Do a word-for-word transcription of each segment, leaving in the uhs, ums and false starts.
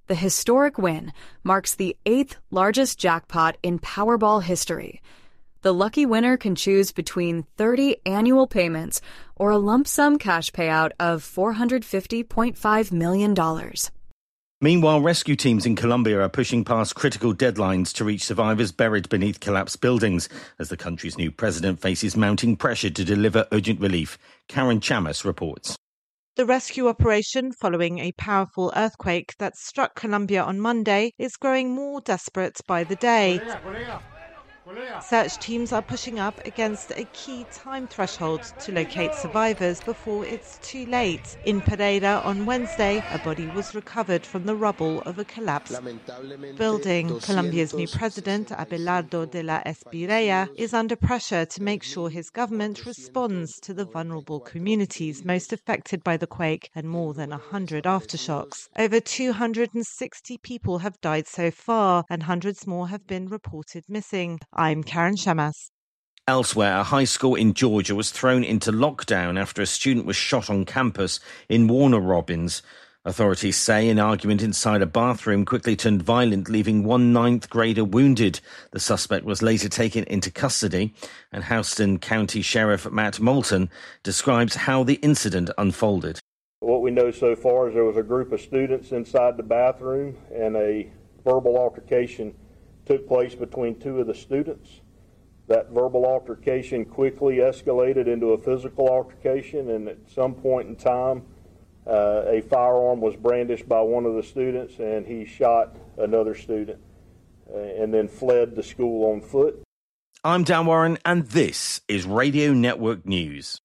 The historic win marks the eighth largest jackpot in Powerball history. The lucky winner can choose between thirty annual payments or a lump sum cash payout of four hundred fifty point five million dollars. Meanwhile, rescue teams in Colombia are pushing past critical deadlines to reach survivors buried beneath collapsed buildings as the country's new president faces mounting pressure to deliver urgent relief. Karen Chamas reports. The rescue operation following a powerful earthquake that struck Colombia on Monday is growing more desperate by the day. Search teams are pushing up against a key time threshold to locate survivors before it's too late. In Pereira on Wednesday, a body was recovered from the rubble of a collapsed building. Colombia's new president, Abelardo de la Espriella, is under pressure to make sure his government responds to the vulnerable communities most affected by the quake and more than one hundred aftershocks. Over two hundred sixty people have died so far and hundreds more have been reported missing. I'm Karen Chamas. Elsewhere, a high school in Georgia was thrown into lockdown after a student was shot on campus in Warner Robins. Authorities say an argument inside a bathroom quickly turned violent, leaving one ninth grader wounded. The suspect was later taken into custody, and Houston County Sheriff Matt Moulton describes how the incident unfolded. What we know so far is there was a group of students inside the bathroom and a verbal altercation took place between two of the students. That verbal altercation quickly escalated into a physical altercation, and at some point in time, uh, a firearm was brandished by one of the students, and he shot another student uh, and then fled the school on foot. I'm Dan Warren, and this is Radio Network News.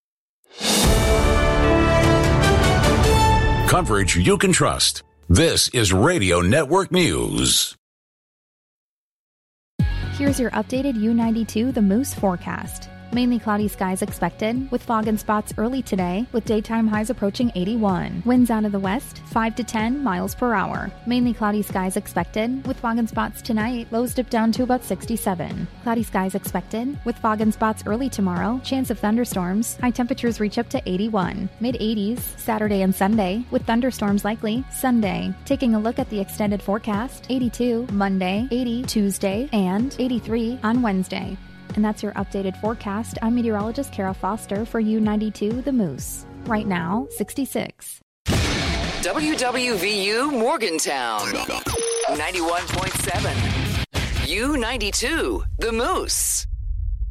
Coverage you can trust. This is Radio Network News. Here's your updated U ninety-two The Moose forecast. Mainly cloudy skies expected, with fog and spots early today, with daytime highs approaching eighty-one. Winds out of the west, five to ten miles per hour. Mainly cloudy skies expected, with fog and spots tonight, lows dip down to about sixty-seven. Cloudy skies expected, with fog and spots early tomorrow, chance of thunderstorms, high temperatures reach up to eighty-one. mid-eighties, Saturday and Sunday, with thunderstorms likely, Sunday. Taking a look at the extended forecast, eighty-two Monday, eighty Tuesday, and eighty-three on Wednesday. And that's your updated forecast. I'm meteorologist Kara Foster for U ninety-two The Moose. Right now, sixty-six. W W V U Morgantown, ninety-one point seven. U ninety-two The Moose.